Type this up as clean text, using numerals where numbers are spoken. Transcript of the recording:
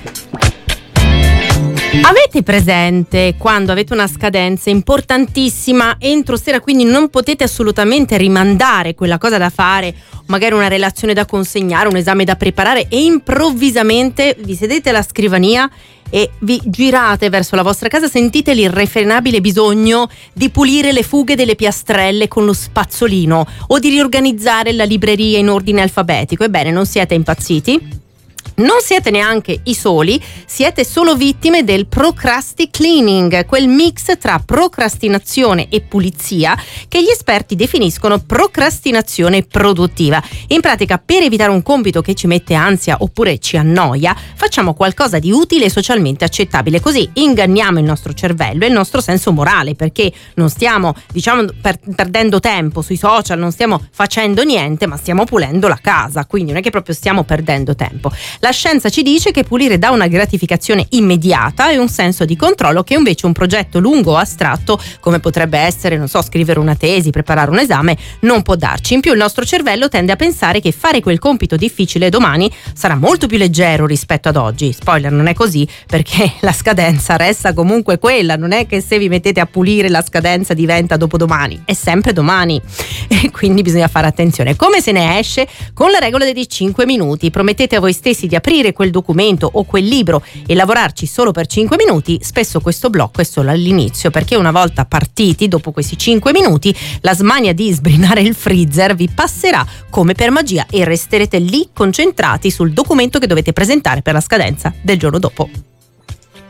Avete presente quando avete una scadenza importantissima entro sera, quindi non potete assolutamente rimandare quella cosa da fare, magari una relazione da consegnare, un esame da preparare, e improvvisamente vi sedete alla scrivania e vi girate verso la vostra casa, sentite l'irrefrenabile bisogno di pulire le fughe delle piastrelle con lo spazzolino o di riorganizzare la libreria in ordine alfabetico? Ebbene, non siete impazziti? Non siete neanche i soli, siete solo vittime del procrasticleaning, quel mix tra procrastinazione e pulizia che gli esperti definiscono procrastinazione produttiva. In pratica, per evitare un compito che ci mette ansia oppure ci annoia, facciamo qualcosa di utile e socialmente accettabile, così inganniamo il nostro cervello e il nostro senso morale, perché non stiamo, perdendo tempo sui social, non stiamo facendo niente, ma stiamo pulendo la casa, quindi non è che proprio stiamo perdendo tempo. La scienza ci dice che pulire dà una gratificazione immediata e un senso di controllo che invece un progetto lungo o astratto, come potrebbe essere, non so, scrivere una tesi, preparare un esame, non può darci. In più il nostro cervello tende a pensare che fare quel compito difficile domani sarà molto più leggero rispetto ad oggi. Spoiler, non è così, perché la scadenza resta comunque quella, non è che se vi mettete a pulire la scadenza diventa dopodomani, è sempre domani, e quindi bisogna fare attenzione. Come se ne esce? Con la regola dei 5 minuti. Promettete a voi stessi di aprire quel documento o quel libro e lavorarci solo per 5 minuti. Spesso questo blocco è solo all'inizio, perché una volta partiti, dopo questi 5 minuti, la smania di sbrinare il freezer vi passerà come per magia e resterete lì concentrati sul documento che dovete presentare per la scadenza del giorno dopo.